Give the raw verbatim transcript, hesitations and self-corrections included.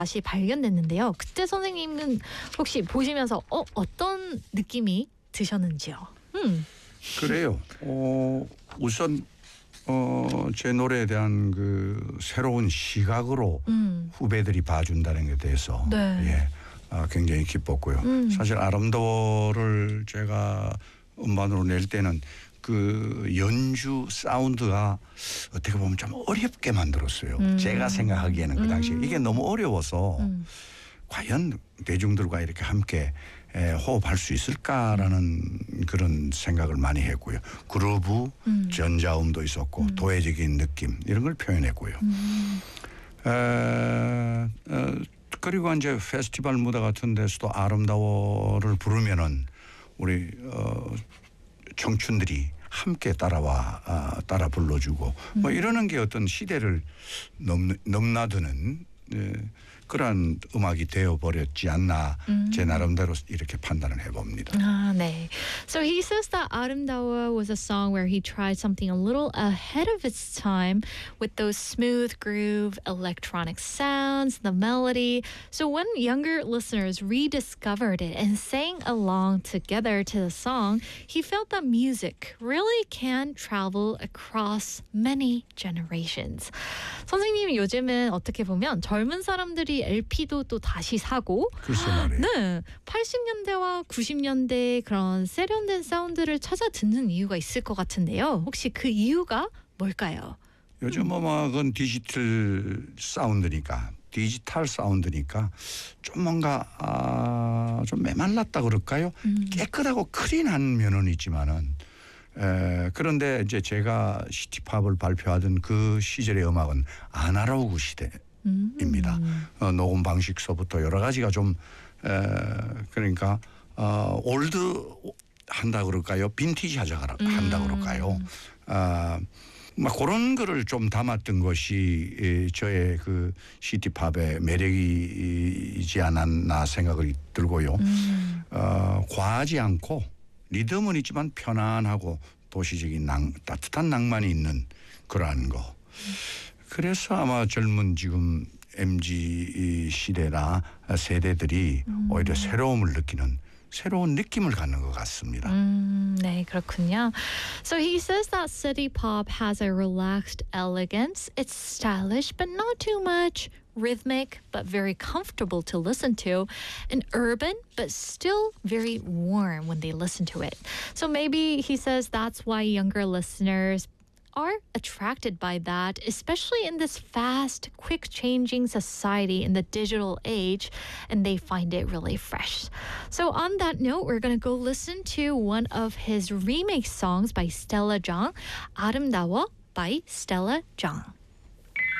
다시 발견됐는데요. 그때 선생님은 혹시 보시면서 어, 어떤 느낌이 드셨는지요? 음. 그래요. 어, 우선 어, 제 노래에 대한 그 새로운 시각으로 음. 후배들이 봐준다는 것에 대해서 네. 예, 아, 굉장히 기뻤고요. 음. 사실 아름다워를 제가 음반으로 낼 때는 그 연주 사운드가 어떻게 보면 좀 어렵게 만들었어요. 음. 제가 생각하기에는 그 당시에 음. 이게 너무 어려워서 음. 과연 대중들과 이렇게 함께 에, 호흡할 수 있을까라는 그런 생각을 많이 했고요. 그루브, 음. 전자음도 있었고 음. 도회적인 느낌 이런 걸 표현했고요. 음. 에, 에, 그리고 이제 페스티벌 무대 같은 데서도 아름다워를 부르면은 우리 어, 청춘들이 함께 따라와 아, 따라 불러주고 음. 뭐 이러는 게 어떤 시대를 넘, 넘나드는 예, 그러한 음악이 되어버렸지 않나 음. 제 나름대로 이렇게 판단을 해봅니다. Ah, 네. So he says that 아름다워 was a song where he tried something a little ahead of its time with those smooth groove electronic sounds, the melody. So when younger listeners rediscovered it and sang along together to the song, he felt that music really can travel across many generations. 선생님이 요즘은 어떻게 보면 젊은 사람들이 엘피도 또 다시 사고 글쎄 말이에요. 네, 팔십 년대와 구십 년대 그런 세련된 사운드를 찾아 듣는 이유가 있을 것 같은데요. 혹시 그 이유가 뭘까요? 요즘 음악은 디지털 사운드니까 디지털 사운드니까 좀 뭔가 아, 좀 메말랐다 그럴까요? 음. 깨끗하고 클린한 면은 있지만은 에, 그런데 이제 제가 시티팝을 발표하던 그 시절의 음악은 아날로그 시대입니다. 음. 어, 녹음 방식서부터 여러 가지가 좀 에, 그러니까 어, 올드 한다 그럴까요? 빈티지 하자 한다 그럴까요? 음. 아, 막 그런 거를 좀 담았던 것이 에, 저의 그 시티팝의 매력이지 않았나 생각이 들고요. 음. 어, 과하지 않고 리듬은 있지만 편안하고 도시적인 낭, 따뜻한 낭만이 있는 그러한 거. 그래서 아마 젊은 지금 엠지 시대나 세대들이 음. 오히려 새로움을 느끼는 새로운 느낌을 갖는 것 같습니다. 음, 네, 그렇군요. So he says that city pop has a relaxed elegance. It's stylish, but not too much. Rhythmic, but very comfortable to listen to. And urban, but still very warm when they listen to it. So maybe he says that's why younger listeners are attracted by that, especially in this fast, quick changing society in the digital age, and they find it really fresh. So on that note, we're going to go listen to one of his remake songs by Stella Jang, 아름다워 by Stella Jang.